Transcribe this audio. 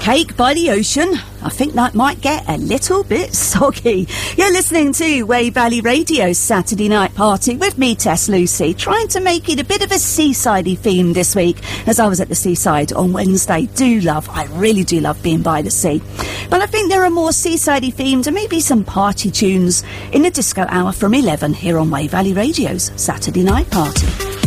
Cake by the ocean. I think that might get a little bit soggy. You're listening to Wave Valley Radio's Saturday Night Party with me, Tess Lucy, trying to make it a bit of a seaside-y theme this week, as I was at the seaside on Wednesday. I really do love being by the sea. But I think there are more seaside-y themes and maybe some party tunes in the disco hour from 11 here on Wave Valley Radio's Saturday Night Party.